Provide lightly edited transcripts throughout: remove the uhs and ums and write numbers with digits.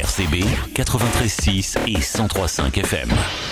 CB 93.6 et 103.5 FM.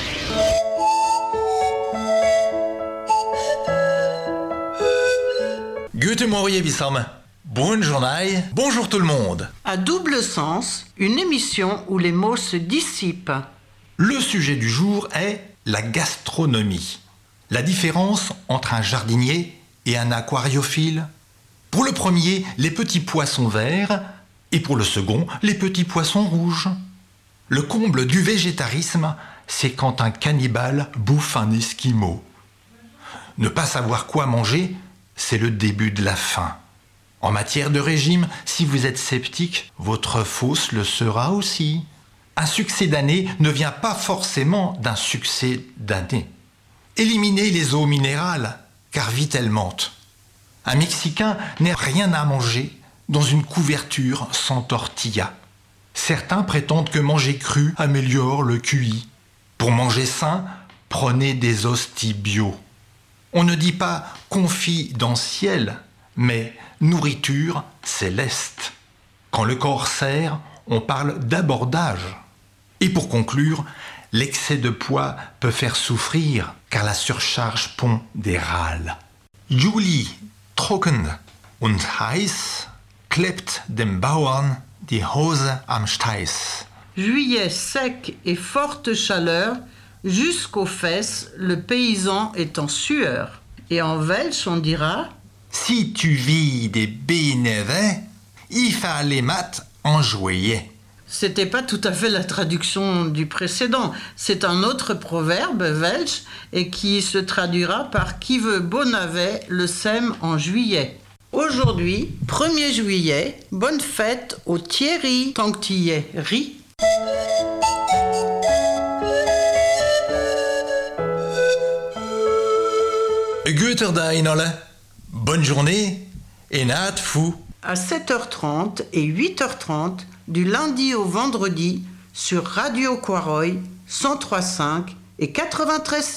Guten Morgen zusammen. Bonne journée. Bonjour tout le monde. À double sens, une émission où les mots se dissipent. Le sujet du jour est la gastronomie. La différence entre un jardinier et un aquariophile. Pour le premier, les petits poissons verts et pour le second, les petits poissons rouges. Le comble du végétarisme, c'est quand un cannibale bouffe un esquimau. Ne pas savoir quoi manger, c'est le début de la faim. En matière de régime, si vous êtes sceptique, votre fausse le sera aussi. Un succès d'année ne vient pas forcément d'un succès d'année. Éliminez les eaux minérales, car vite elles mentent. Un Mexicain n'a rien à manger dans une couverture sans tortilla. Certains prétendent que manger cru améliore le QI. Pour manger sain, prenez des hosties bio. On ne dit pas confidentiel, mais nourriture céleste. Quand le corps sert, on parle d'abordage. Et pour conclure, l'excès de poids peut faire souffrir, car la surcharge pond des râles. Juli, trocken und heiß, klebt dem Bauern die Hose am Steiß. Juillet sec et forte chaleur, jusqu'aux fesses, le paysan est en sueur. Et en Welsh, on dira Si tu vis des bénévets, il fallait mat en juillet. C'était pas tout à fait la traduction du précédent. C'est un autre proverbe welsh et qui se traduira par qui veut beau navet le sème en juillet. Aujourd'hui, 1er juillet, bonne fête au Thierry, tant que t'y es, ris. Guter Dag, alle. Bonne journée et naat fou. À 7h30 et 8h30, du lundi au vendredi, sur Radio Quaroy, 103.5 et 93.6.